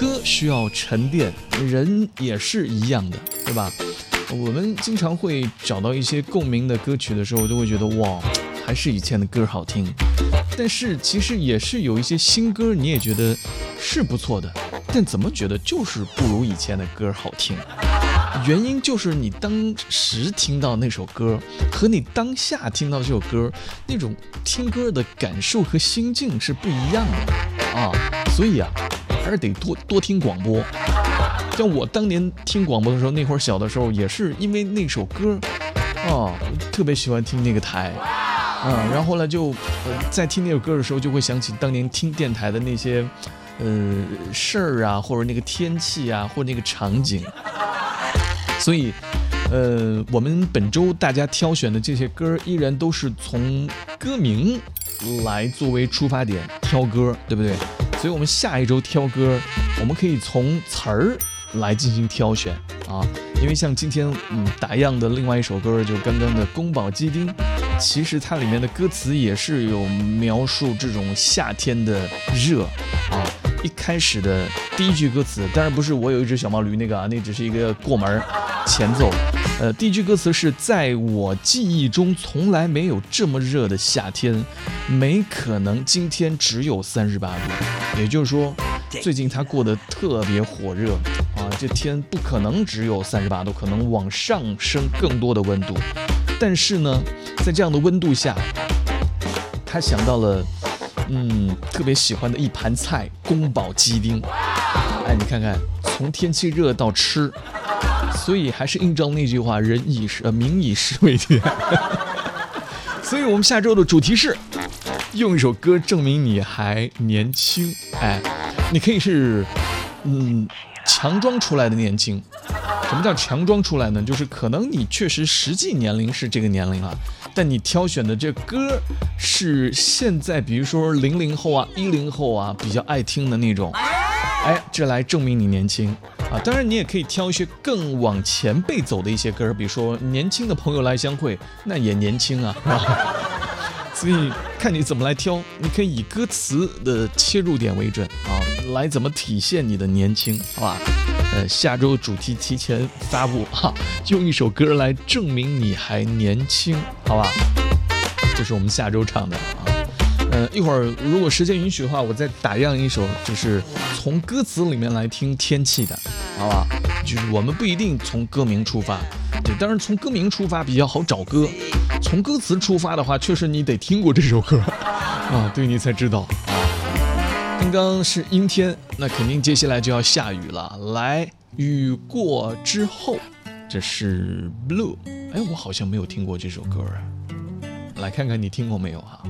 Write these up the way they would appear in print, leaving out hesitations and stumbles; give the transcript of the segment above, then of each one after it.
歌需要沉淀，人也是一样的，对吧？我们经常会找到一些共鸣的歌曲的时候，就会觉得哇，还是以前的歌好听。但是其实也是有一些新歌，你也觉得是不错的，但怎么觉得就是不如以前的歌好听？原因就是你当时听到那首歌和你当下听到这首歌，那种听歌的感受和心境是不一样的啊。所以啊，还是得多听广播。像我当年听广播的时候，那会儿小的时候也是因为那首歌啊，特别喜欢听那个台啊，然后后来就在听那首歌的时候，就会想起当年听电台的那些事儿啊，或者那个天气啊，或者那个场景。所以我们本周大家挑选的这些歌依然都是从歌名来作为出发点挑歌，对不对？所以我们下一周挑歌，我们可以从词儿来进行挑选啊。因为像今天打样的另外一首歌，就刚刚的宫保鸡丁，其实它里面的歌词也是有描述这种夏天的热啊。一开始的第一句歌词，当然不是我有一只小毛驴那个啊，那只是一个过门前奏。第一句歌词是在我记忆中从来没有这么热的夏天，没可能今天只有38度。也就是说，最近它过得特别火热啊，这天不可能只有38度，可能往上升更多的温度。但是呢，在这样的温度下，他想到了特别喜欢的一盘菜——宫保鸡丁。哎，你看看，从天气热到吃，所以还是印证那句话：民以食为天。所以我们下周的主题是用一首歌证明你还年轻。哎，你可以是强装出来的年轻。什么叫强装出来呢？就是可能你确实实际年龄是这个年龄了，但你挑选的这歌是现在比如说00后啊10后啊比较爱听的那种。哎，这来证明你年轻啊。当然你也可以挑一些更往前辈走的一些歌，比如说年轻的朋友来相会，那也年轻啊。所以看你怎么来挑，你可以以歌词的切入点为准啊，来怎么体现你的年轻，好吧？下周主题提前发布哈，用一首歌来证明你还年轻，好吧？这是我们下周唱的啊。一会儿如果时间允许的话，我再打样一首，就是从歌词里面来听天气的，好吧？就是我们不一定从歌名出发，对，当然从歌名出发比较好找歌，从歌词出发的话，确实你得听过这首歌啊，对你才知道啊。刚刚是阴天，那肯定接下来就要下雨了。来，雨过之后，这是 Blue。哎，我好像没有听过这首歌啊，来看看你听过没有哈？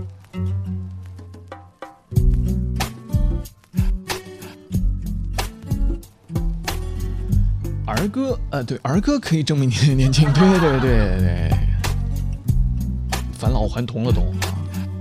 儿歌，对，儿歌可以证明你的年轻，对，返老还童了，懂啊？